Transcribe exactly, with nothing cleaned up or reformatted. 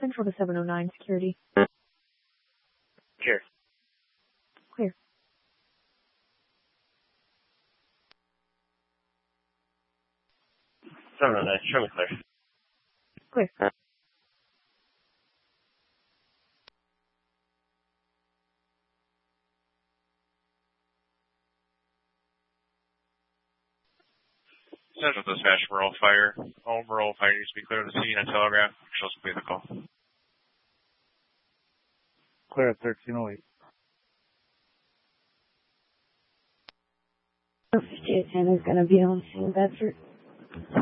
Central to seven oh nine, security. Clear. Clear. seven oh nine, show me clear. Clear. Central Dispatch, Merle Fire. All Merle Fire needs to be clear of the scene and telegraph. She'll complete the call. Clear at thirteen oh eight. fifty-eight ten is going to be on scene, Bedford.